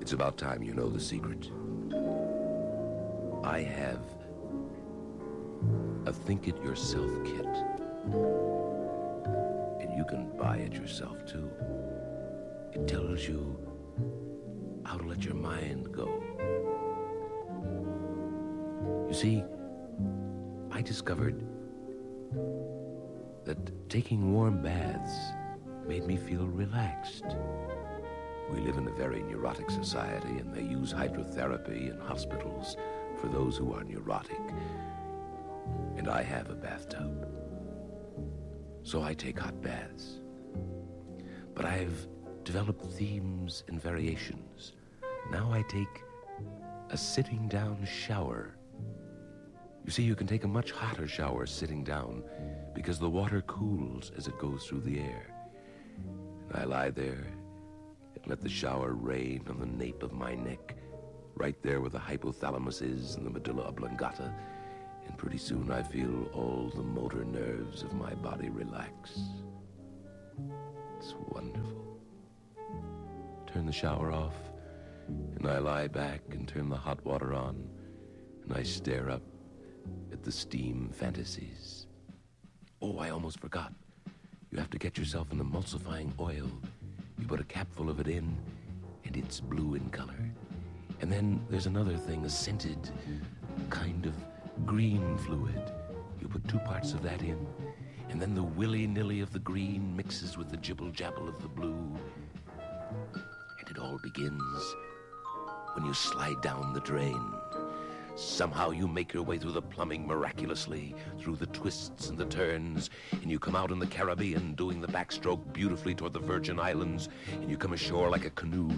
It's about time you know the secret. I have a Think It Yourself kit. And you can buy it yourself, too. It tells you how to let your mind go. You see, I discovered that taking warm baths made me feel relaxed. We live in a very neurotic society, and they use hydrotherapy in hospitals for those who are neurotic. And I have a bathtub, so I take hot baths. But I've developed themes and variations. Now I take a sitting down shower. You see, you can take a much hotter shower sitting down because the water cools as it goes through the air. And I lie there and let the shower rain on the nape of my neck, right there where the hypothalamus is and the medulla oblongata. And pretty soon I feel all the motor nerves of my body relax. It's wonderful. Turn the shower off, and I lie back and turn the hot water on, and I stare up at the steam fantasies. Oh, I almost forgot. You have to get yourself an emulsifying oil. You put a capful of it in, and it's blue in color. And then there's another thing, a scented kind of green fluid. You put 2 parts of that in, and then the willy-nilly of the green mixes with the jibble-jabble of the blue. And it all begins when you slide down the drain. Somehow you make your way through the plumbing miraculously, through the twists and the turns, and you come out in the Caribbean doing the backstroke beautifully toward the Virgin Islands, and you come ashore like a canoe.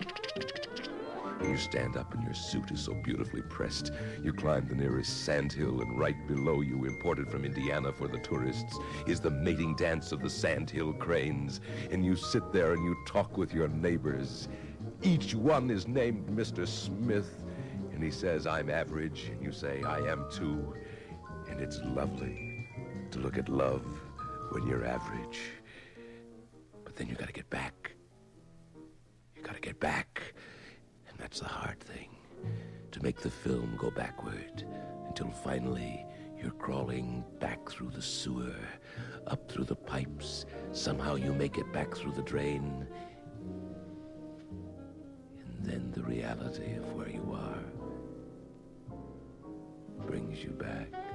And you stand up and your suit is so beautifully pressed. You climb the nearest sandhill, and right below you, imported from Indiana for the tourists, is the mating dance of the sandhill cranes. And you sit there and you talk with your neighbors. Each one is named Mr. Smith. And he says, I'm average, and you say, I am too. And it's lovely to look at love when you're average. But then you gotta get back. You gotta get back. And that's the hard thing, to make the film go backward until finally you're crawling back through the sewer, up through the pipes. Somehow you make it back through the drain. And then the reality of where you are brings you back.